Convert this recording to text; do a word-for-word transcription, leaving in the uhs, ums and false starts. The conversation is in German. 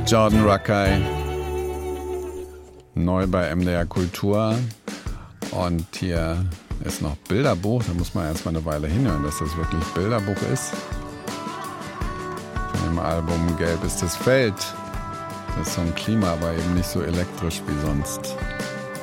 Jordan Rakei, neu bei M D R Kultur. Und hier ist noch Bilderbuch, da muss man erstmal eine Weile hinhören, dass das wirklich Bilderbuch ist. Von dem Album Gelb ist das Feld. Das ist so ein Klima, aber eben nicht so elektrisch wie sonst.